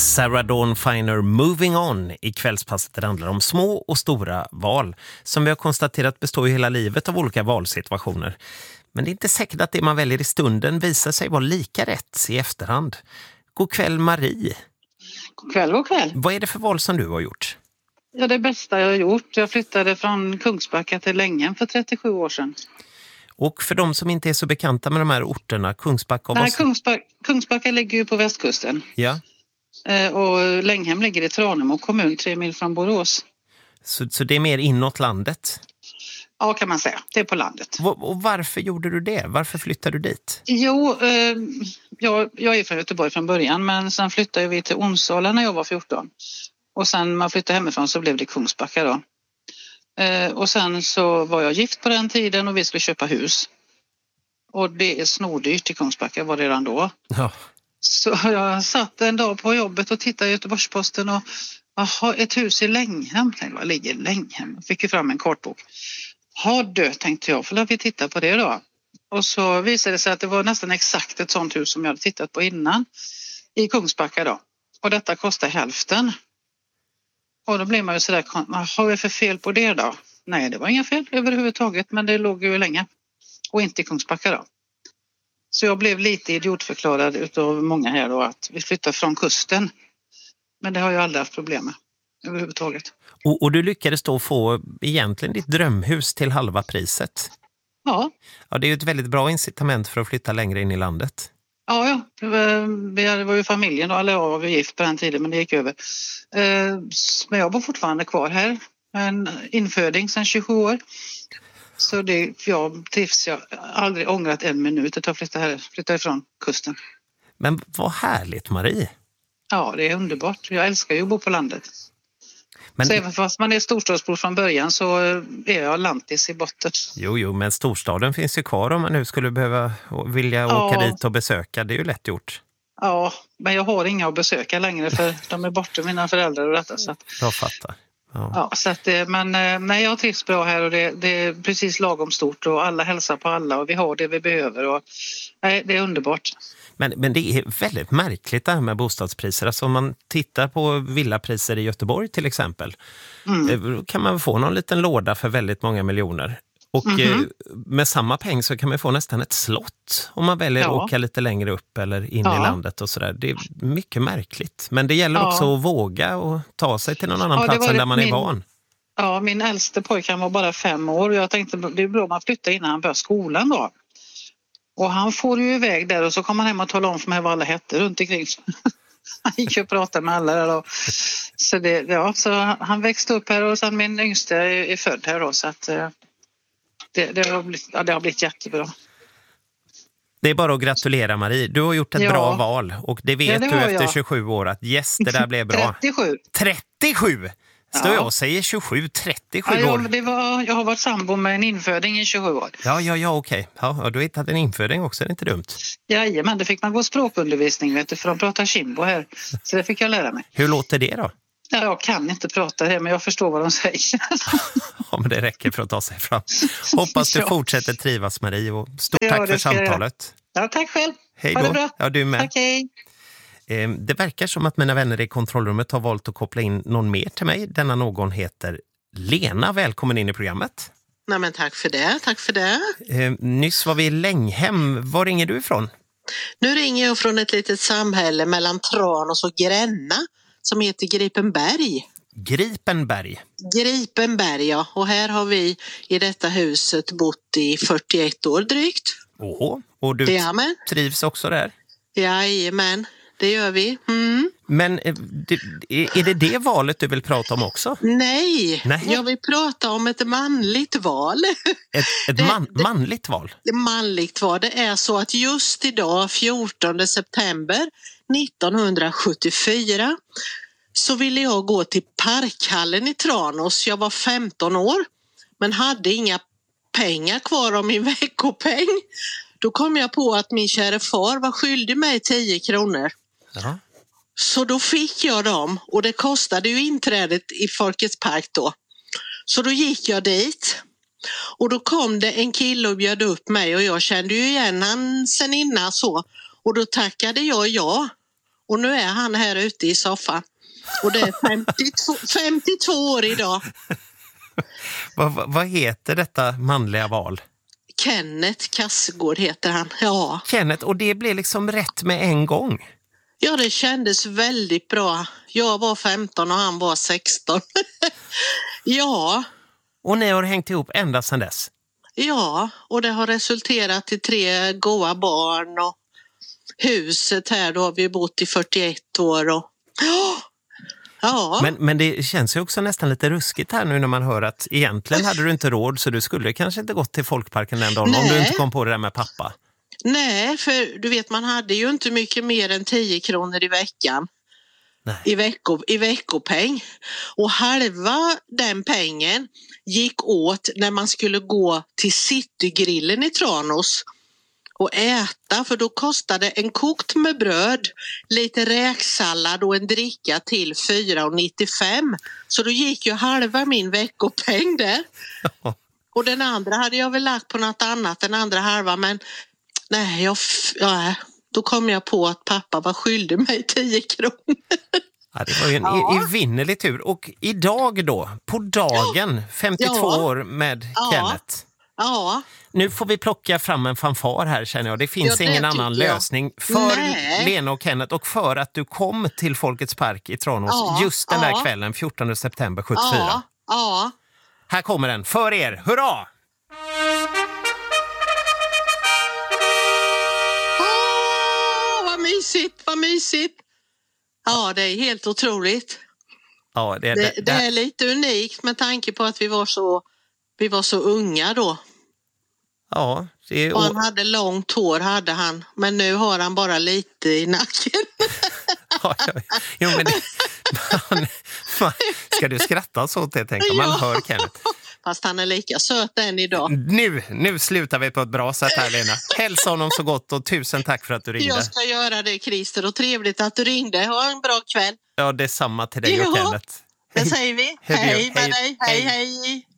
Sarah Dawn Finer Moving On i kvällspasset. Det handlar om små och stora val som vi har konstaterat består ju hela livet av olika valsituationer. Men det är inte säkert att det man väljer i stunden visar sig vara lika rätt i efterhand. God kväll Marie. God kväll, god kväll. Vad är det för val som du har gjort? Ja, det bästa jag har gjort. Jag flyttade från Kungsbacka till Länghem för 37 år sedan. Och för de som inte är så bekanta med de här orterna, Kungsbacka och Nej, Kungsbacka ligger ju på västkusten. Ja. Och Länghem ligger i Tranemo kommun, 3 mil från Borås. Så det är mer inåt landet? Ja, kan man säga. Det är på landet. Och varför gjorde du det? Varför flyttade du dit? Jo, jag är från Göteborg från början, men sen flyttade vi till Onsala när jag var 14. Och sen man flyttade hemifrån så blev det Kungsbacka då. Och sen så var jag gift på den tiden och vi skulle köpa hus. Och det är snordyrt i Kungsbacka var det redan då. Ja. Så jag satt en dag på jobbet och tittade i Göteborgsposten och ett hus i Länghem. Vad ligger Länghem? Jag fick ju fram en kartbok. Tänkte jag, för vi titta på det då. Och så visade det sig att det var nästan exakt ett sånt hus som jag hade tittat på innan i Kungsbacka då. Och detta kostar hälften. Och då blir man ju sådär, vad har vi för fel på det då? Nej, det var inga fel överhuvudtaget, men det låg ju länge. Och inte i Kungsbacka då. Så jag blev lite idiotförklarad utav många här då att vi flyttar från kusten. Men det har jag aldrig haft problem med överhuvudtaget. Och du lyckades då få egentligen ditt drömhus till halva priset. Ja. Ja, det är ju ett väldigt bra incitament för att flytta längre in i landet. Ja. Vi var ju familjen då, eller jag var gift på den tiden, men det gick över. Men jag bor fortfarande kvar här. En inföding sedan 27 år. Så jag trivs, jag har aldrig ångrat en minut att jag flyttar ifrån kusten. Men vad härligt, Marie. Ja, det är underbart. Jag älskar ju att bo på landet. Men så även fast man är storstadsbor från början så är jag lantis i botten. Jo, men storstaden finns ju kvar om man nu skulle vilja åka dit och besöka. Det är ju lätt gjort. Ja, men jag har inga att besöka längre för de är borta, mina föräldrar och detta. Så att, jag fattar. Ja, så att, men nej, jag trivs bra här och det är precis lagom stort och alla hälsar på alla och vi har det vi behöver och nej, det är underbart. Men det är väldigt märkligt det här med bostadspriser. Alltså om man tittar på villapriser i Göteborg till exempel, då kan man få någon liten låda för väldigt många miljoner. Och med samma peng så kan man få nästan ett slott om man väljer att åka lite längre upp eller in i landet och sådär. Det är mycket märkligt. Men det gäller också att våga och ta sig till någon annan plats än där man är van. Ja, min äldste pojke var bara 5 år och jag tänkte det är bra om man flyttar innan han börjar skolan då. Och han får ju iväg där och så kommer han hem och talar om för mig vad alla hette runt omkring. Han gick och pratade med alla där då. Så han växte upp här och sen min yngste är född här då så att det har blivit jättebra. Det är bara att gratulera Marie. Du har gjort ett bra val och det vet du efter 27 år att det där blev bra. 37! Står jag och säger 27, 37 år. Jag har varit sambo med en inföding i 27 år. Ja, okej. Ja, du har hittat en inföding också, det är inte dumt. Jajamän, det fick man gå språkundervisning vet du, för de pratar kimbo här. Så det fick jag lära mig. Hur låter det då? Ja, jag kan inte prata det, men jag förstår vad de säger. Ja, men det räcker för att ta sig fram. Hoppas du fortsätter trivas, Marie, och stort tack för samtalet. Ja, tack själv. Hej då. Ha det bra. Ja, du med. Tack, hej. Det verkar som att mina vänner i kontrollrummet har valt att koppla in någon mer till mig. Denna någon heter Lena. Välkommen in i programmet. Nej, men tack för det. Nyss var vi i Länghem. Var ringer du ifrån? Nu ringer jag från ett litet samhälle mellan Tranås och Gränna som heter Gripenberg. Gripenberg, ja. Och här har vi i detta huset bott i 41 år drygt. Åh, och du trivs också där? Jajamän, det gör vi. Men är det valet du vill prata om också? Nej. Jag vill prata om ett manligt val. Manligt val? Manligt val. Det är så att just idag, 14 september 1974, så ville jag gå till Parkhallen i Tranås. Jag var 15 år men hade inga pengar kvar av min veckopeng. Då kom jag på att min kära far var skyldig mig 10 kronor. Jaha. Så då fick jag dem och det kostade ju inträdet i Folkets park då. Så då gick jag dit och då kom det en kille och bjöd upp mig och jag kände ju igen han sen innan så. Och då tackade jag ja. Och nu är han här ute i soffan. Och det är 52 år idag. Vad heter detta manliga val? Kenneth Kassegård heter han. Ja. Kenneth, och det blev liksom rätt med en gång. Ja, det kändes väldigt bra. Jag var 15 och han var 16. Ja. Och ni har hängt ihop ända sedan dess? Ja, och det har resulterat i 3 goda barn och huset här, då har vi bott i 41 år. Och... Ja. Men det känns ju också nästan lite ruskigt här nu när man hör att egentligen hade du inte råd, så du skulle kanske inte gått till Folkparken den dagen om du inte kom på det där med pappa. Nej, för du vet, man hade ju inte mycket mer än 10 kronor i veckan. Nej. I veckopeng. Och halva den pengen gick åt när man skulle gå till Citygrillen i Tranås och äta, för då kostade en kokt med bröd, lite räksallad och en dricka till 4,95. Så då gick ju halva min veckopeng där. Och den andra hade jag väl lagt på något annat, den andra halva, men nej, då kom jag på att pappa var skyldig mig 10 kronor. Ja, det var ju en evinnerlig tur. Och idag då, på dagen, 52 år med Kenneth. Ja. Nu får vi plocka fram en fanfar här, känner jag. Det finns ingen annan lösning för Lena och Kenneth, och för att du kom till Folkets park i Tranås just den där kvällen, 14 september 74. Ja. Här kommer den, för er, hurra! Vad mysigt. Ja, det är helt otroligt. Ja, det är lite unikt med tanke på att vi var så unga då. Ja, och han hade långt hår, hade han. Men nu har han bara lite i nacken. Jo, men ska du skratta så till, tänker man hör Kenneth. Fast han är lika söt än idag. Nu slutar vi på ett bra sätt här, Lena. Hälsa honom så gott och tusen tack för att du ringde. Jag ska göra det, Christer, och trevligt att du ringde. Ha en bra kväll. Ja, det är samma till dig och Kenneth. Det säger vi. Hej med dig. Hej.